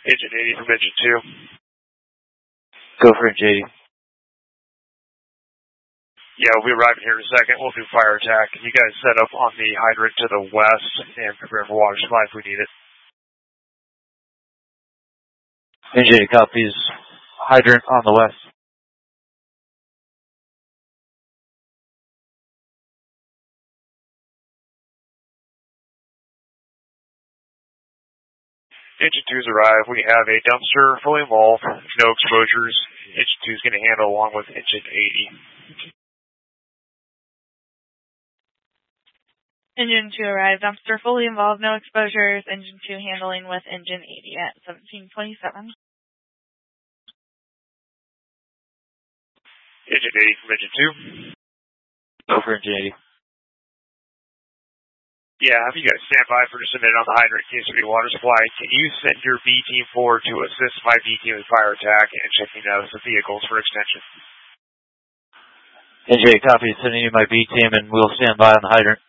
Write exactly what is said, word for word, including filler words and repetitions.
Engine eighty from engine two. Go for engine eighty. Yeah, we'll be arriving here in a second. We'll do fire attack. You guys set up on the hydrant to the west and prepare for water supply if we need it. Engine eighty copies. Hydrant on the west. Engine two's arrived. We have a dumpster fully involved, no exposures. Engine two's going to handle along with engine eighty. Engine two arrived. Dumpster fully involved, no exposures. Engine two handling with engine eighty at seventeen twenty-seven. Engine eighty from engine two. Go for engine eighty. Yeah, have you guys stand by for just a minute on the hydrant in case of any water supply. Can you send your B team forward to assist my B team with fire attack and checking out the vehicles for extension? Engine eighty copies. Sending you my B team and we'll stand by on the hydrant.